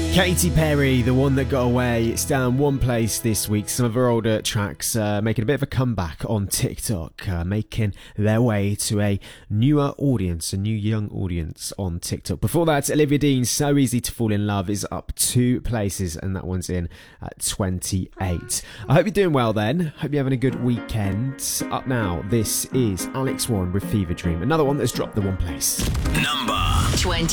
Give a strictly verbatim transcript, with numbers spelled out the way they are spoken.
Katy Perry, the one that got away, it's down one place this week. Some of her older tracks uh, making a bit of a comeback on TikTok, uh, making their way to a newer audience, a new young audience on TikTok. Before that, Olivia Dean's So Easy to Fall in Love is up two places, and that one's in at twenty-eight. I hope you're doing well then. Hope you're having a good weekend. Up now, this is Alex Warren with Fever Dream, another one that's dropped the one place. Number twenty.